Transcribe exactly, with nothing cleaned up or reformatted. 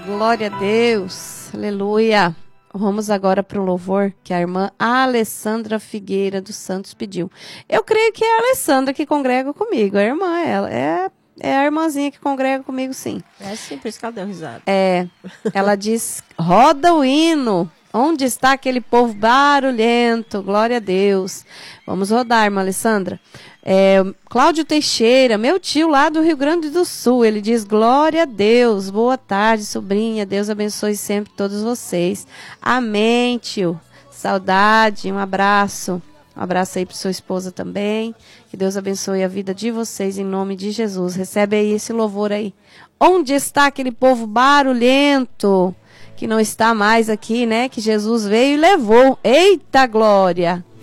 Glória a Deus, aleluia. Vamos agora para o louvor que a irmã Alessandra Figueira dos Santos pediu. Eu creio que é a Alessandra que congrega comigo, a irmã, ela é, é a irmãzinha que congrega comigo, sim. É sim, por isso que ela deu risada. É, ela diz, roda o hino, onde está aquele povo barulhento, glória a Deus. Vamos rodar, irmã Alessandra. É, Cláudio Teixeira, meu tio lá do Rio Grande do Sul, ele diz, glória a Deus, boa tarde, sobrinha, Deus abençoe sempre todos vocês. Amém, tio. Saudade, um abraço. Um abraço aí para sua esposa também. Que Deus abençoe a vida de vocês em nome de Jesus. Recebe aí esse louvor aí. Onde está aquele povo barulhento que não está mais aqui, né? Que Jesus veio e levou. Eita glória!